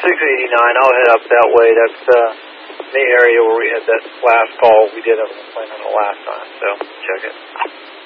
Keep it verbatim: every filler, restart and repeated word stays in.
six eighty-nine, I'll head up that way. That's uh, the area where we had that last call we did of the plane on the last time, so check it.